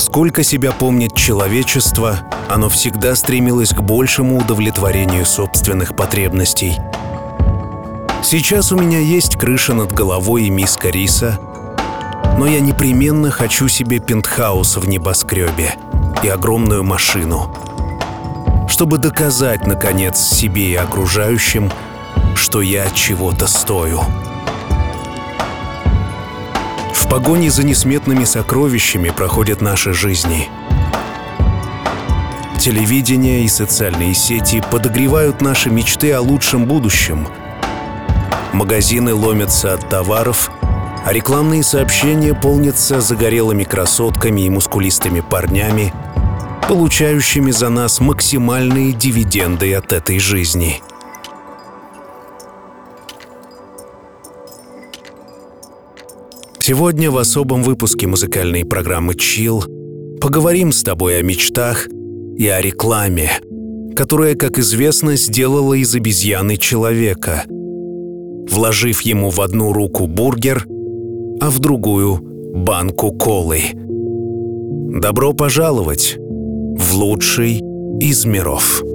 Сколько себя помнит человечество, оно всегда стремилось к большему удовлетворению собственных потребностей. Сейчас у меня есть крыша над головой и миска риса, но я непременно хочу себе пентхаус в небоскребе и огромную машину, чтобы доказать, наконец, себе и окружающим, что я чего-то стою. В погоне за несметными сокровищами проходят наши жизни. Телевидение и социальные сети подогревают наши мечты о лучшем будущем. Магазины ломятся от товаров, а рекламные сообщения полнятся загорелыми красотками и мускулистыми парнями, получающими за нас максимальные дивиденды от этой жизни. Сегодня в особом выпуске музыкальной программы «Chill» поговорим с тобой о мечтах и о рекламе, которая, как известно, сделала из обезьяны человека, вложив ему в одну руку бургер, а в другую — банку колы. Добро пожаловать в лучший из миров.